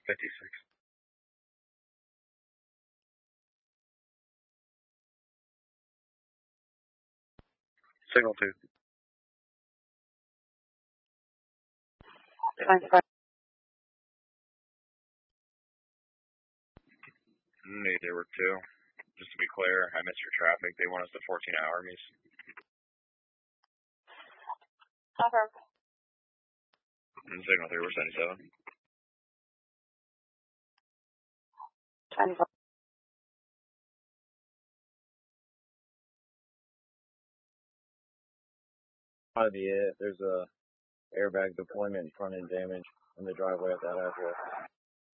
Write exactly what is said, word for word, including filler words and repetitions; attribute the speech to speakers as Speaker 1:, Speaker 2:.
Speaker 1: fifty-six. Signal two. Neither were two. Just to be clear, I missed your traffic. They want us to fourteen hour me.
Speaker 2: Confirm.
Speaker 1: And signal three, we're seventy-seven.
Speaker 2: twenty-four.
Speaker 3: Might be it. There's a airbag deployment front end damage in the driveway at that address.